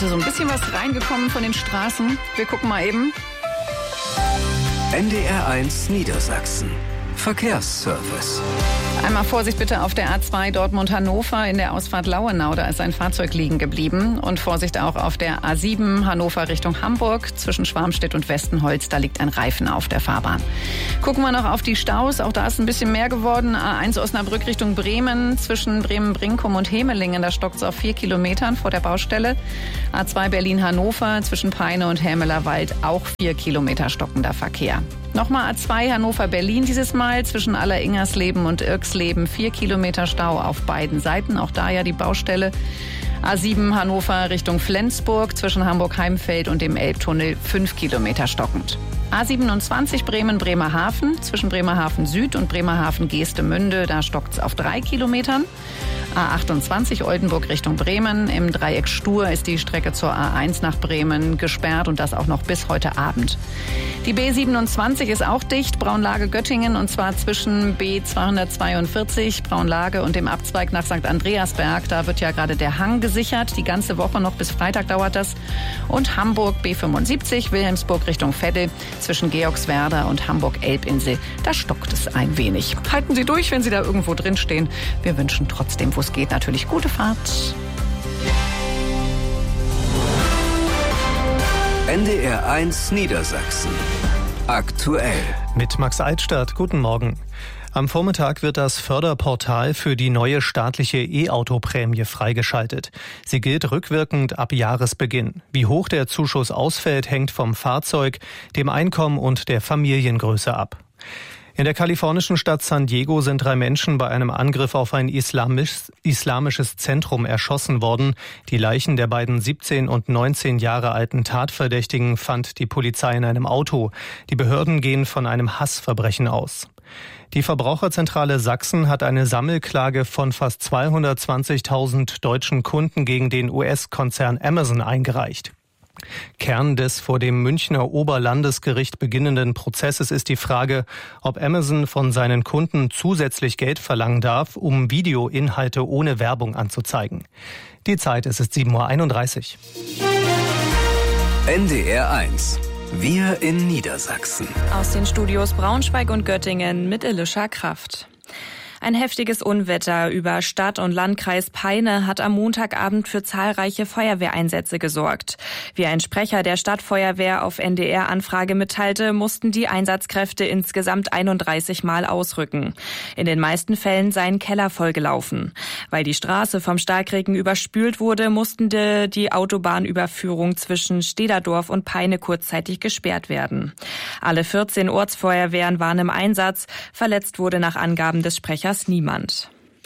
heute so ein bisschen was reingekommen von den Straßen. Wir gucken mal eben. NDR1 Niedersachsen. Verkehrsservice. Einmal Vorsicht bitte auf der A2 Dortmund-Hannover in der Ausfahrt Lauenau. Da ist ein Fahrzeug liegen geblieben. Und Vorsicht auch auf der A7 Hannover Richtung Hamburg zwischen Schwarmstedt und Westenholz. Da liegt ein Reifen auf der Fahrbahn. Gucken wir noch auf die Staus. Auch da ist ein bisschen mehr geworden. A1 Osnabrück Richtung Bremen zwischen Bremen-Brinkum und Hemelingen. Da stockt es auf 4 Kilometern vor der Baustelle. A2 Berlin-Hannover zwischen Peine und Helmelerwald auch 4 Kilometer stockender Verkehr. Nochmal A2 Hannover-Berlin dieses Mal zwischen Alleringersleben und Irksleben 4 Kilometer Stau auf beiden Seiten. Auch da ja die Baustelle. A7 Hannover Richtung Flensburg zwischen Hamburg-Heimfeld und dem Elbtunnel 5 Kilometer stockend. A27 Bremen-Bremerhaven zwischen Bremerhaven Süd und Bremerhaven-Geestemünde. Da stockt es auf 3 Kilometern. A28 Oldenburg Richtung Bremen. Im Dreieck Stur ist die Strecke zur A1 nach Bremen gesperrt und das auch noch bis heute Abend. Die B27 ist auch dicht, Braunlage-Göttingen, und zwar zwischen B242 Braunlage und dem Abzweig nach St. Andreasberg. Da wird ja gerade der Hang gesichert. Die ganze Woche noch bis Freitag dauert das. Und Hamburg B75 Wilhelmsburg Richtung Veddel zwischen Georgswerda und Hamburg-Elbinsel. Da stockt es ein wenig. Halten Sie durch, wenn Sie da irgendwo drin stehen. Wir wünschen trotzdem, wo es geht, natürlich gute Fahrt. NDR1 Niedersachsen. Aktuell. Mit Max Eitstadt. Guten Morgen. Am Vormittag wird das Förderportal für die neue staatliche E-Auto-Prämie freigeschaltet. Sie gilt rückwirkend ab Jahresbeginn. Wie hoch der Zuschuss ausfällt, hängt vom Fahrzeug, dem Einkommen und der Familiengröße ab. In der kalifornischen Stadt San Diego sind 3 Menschen bei einem Angriff auf ein islamisches Zentrum erschossen worden. Die Leichen der beiden 17 und 19 Jahre alten Tatverdächtigen fand die Polizei in einem Auto. Die Behörden gehen von einem Hassverbrechen aus. Die Verbraucherzentrale Sachsen hat eine Sammelklage von fast 220.000 deutschen Kunden gegen den US-Konzern Amazon eingereicht. Kern des vor dem Münchner Oberlandesgericht beginnenden Prozesses ist die Frage, ob Amazon von seinen Kunden zusätzlich Geld verlangen darf, um Videoinhalte ohne Werbung anzuzeigen. Die Zeit ist 7:31 Uhr. NDR1. Wir in Niedersachsen. Aus den Studios Braunschweig und Göttingen mit Elisha Kraft. Ein heftiges Unwetter über Stadt- und Landkreis Peine hat am Montagabend für zahlreiche Feuerwehreinsätze gesorgt. Wie ein Sprecher der Stadtfeuerwehr auf NDR-Anfrage mitteilte, mussten die Einsatzkräfte insgesamt 31 Mal ausrücken. In den meisten Fällen seien Keller vollgelaufen. Weil die Straße vom Starkregen überspült wurde, mussten die Autobahnüberführung zwischen Stederdorf und Peine kurzzeitig gesperrt werden. Alle 14 Ortsfeuerwehren waren im Einsatz. Verletzt wurde nach Angaben des Sprechers niemand.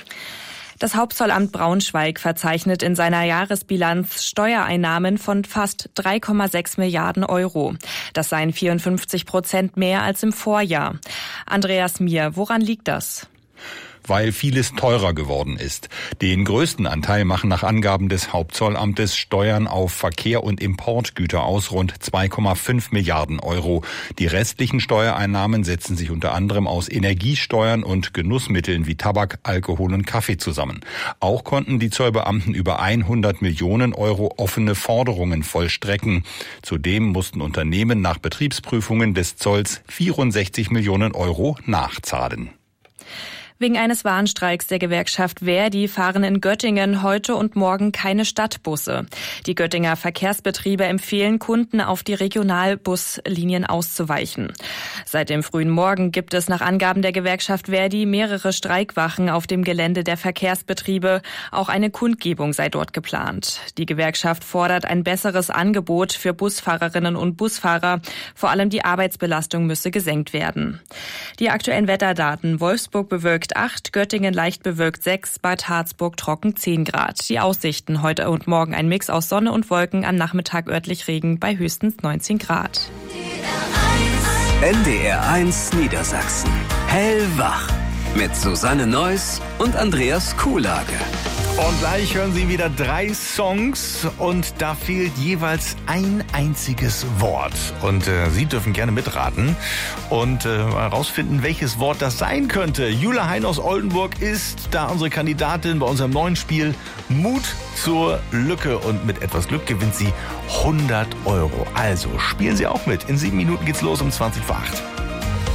Das Hauptzollamt Braunschweig verzeichnet in seiner Jahresbilanz Steuereinnahmen von fast 3,6 Milliarden Euro. Das seien 54% mehr als im Vorjahr. Andreas Mier, woran liegt das? Weil vieles teurer geworden ist. Den größten Anteil machen nach Angaben des Hauptzollamtes Steuern auf Verkehr und Importgüter aus, rund 2,5 Milliarden Euro. Die restlichen Steuereinnahmen setzen sich unter anderem aus Energiesteuern und Genussmitteln wie Tabak, Alkohol und Kaffee zusammen. Auch konnten die Zollbeamten über 100 Millionen Euro offene Forderungen vollstrecken. Zudem mussten Unternehmen nach Betriebsprüfungen des Zolls 64 Millionen Euro nachzahlen. Wegen eines Warnstreiks der Gewerkschaft ver.di fahren in Göttingen heute und morgen keine Stadtbusse. Die Göttinger Verkehrsbetriebe empfehlen Kunden, auf die Regionalbuslinien auszuweichen. Seit dem frühen Morgen gibt es nach Angaben der Gewerkschaft ver.di mehrere Streikwachen auf dem Gelände der Verkehrsbetriebe. Auch eine Kundgebung sei dort geplant. Die Gewerkschaft fordert ein besseres Angebot für Busfahrerinnen und Busfahrer. Vor allem die Arbeitsbelastung müsse gesenkt werden. Die aktuellen Wetterdaten: Wolfsburg bewölkt 8, Göttingen leicht bewölkt 6, Bad Harzburg trocken 10 Grad. Die Aussichten: heute und morgen ein Mix aus Sonne und Wolken, am Nachmittag örtlich Regen bei höchstens 19 Grad. NDR1 Niedersachsen. Hellwach. Mit Susanne Neuss und Andreas Kuhlage. Und gleich hören Sie wieder 3 Songs und da fehlt jeweils ein einziges Wort. Und Sie dürfen gerne mitraten und herausfinden, welches Wort das sein könnte. Jule Hein aus Oldenburg ist da unsere Kandidatin bei unserem neuen Spiel Mut zur Lücke. Und mit etwas Glück gewinnt sie 100 Euro. Also spielen Sie auch mit. In 7 Minuten geht's los um 7:20.